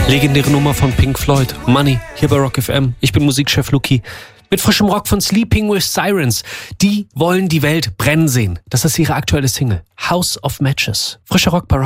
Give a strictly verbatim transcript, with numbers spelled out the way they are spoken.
Legendäre Nummer von Pink Floyd, Money, hier bei Rock F M. Ich bin Musikchef Luki. Mit frischem Rock von Sleeping with Sirens. Die wollen die Welt brennen sehen. Das ist ihre aktuelle Single. House of Matches. Frischer Rock bei Rock.